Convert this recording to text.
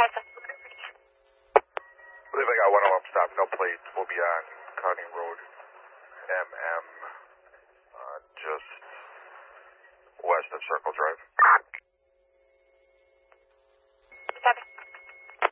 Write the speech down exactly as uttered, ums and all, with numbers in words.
I believe I got one alarm stop, no plates. We'll be on County Road M M, uh, just west of Circle Drive.